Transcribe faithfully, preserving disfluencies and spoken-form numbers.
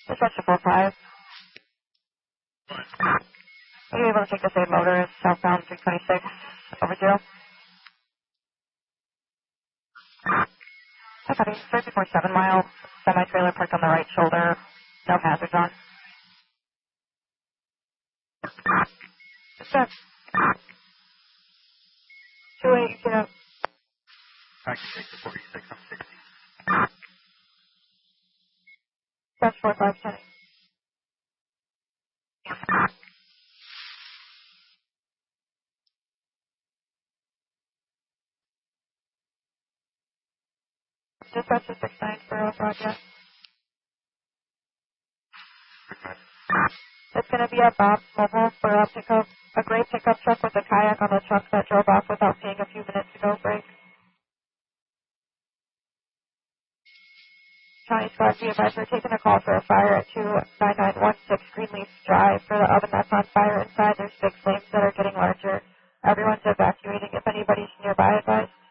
Dispatch to four five. Are you able to take the same motor southbound three twenty-six over zero? I copy. three point seven mile. Semi-trailer parked on the right shoulder. No hazards on. Dispatch. two eight zero. I can take the forty-six. I'm sixty. Dispatch four five ten. Dispatch to six nine zero, Roger. It's going to be a Bob's Mobile for a pickup, a gray pickup truck with a kayak on the truck that drove off without seeing a few minutes ago break. County Squad, be advised, we're taking a call for a fire at two nine nine one six Greenleaf Drive. For the oven that's on fire inside, there's big flames that are getting larger. Everyone's evacuating. If anybody's nearby, advise.